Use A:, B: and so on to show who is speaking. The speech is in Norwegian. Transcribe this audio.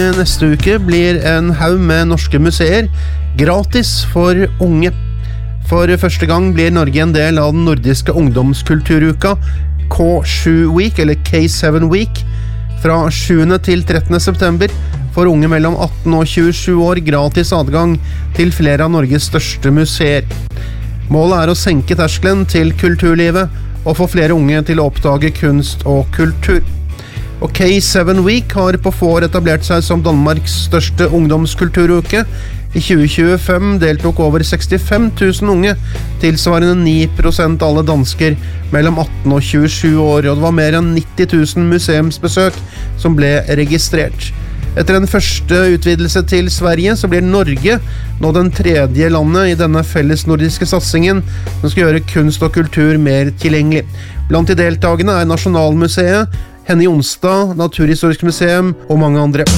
A: neste uke blir en haug med norske museer gratis for unge. For første gang blir Norge en del av den nordiske ungdomskulturuka K7 Week, eller K7 Week, fra 7. til 13. september. For unge mellom 18 og 27 år gratis adgang til flere av Norges største museer. Målet å senke terskelen til kulturlivet og få flere unge til å oppdage kunst og kultur. Og K7 Week har på få år etablert seg som Danmarks største ungdomskulturuke. I 2025 deltok over 65 000 unge, tilsvarende 9% av alle dansker mellom 18 og 27 år, og det var mer enn 90 000 museumsbesøk som ble registrert. Etter en første utvidelse til Sverige, så blir Norge nå den tredje landet i denne felles nordiske satsingen som skal gjøre kunst og kultur mer tilgjengelig. Blant de deltagende Nasjonalmuseet, Henny Jonstad, Naturhistorisk museum og mange andre.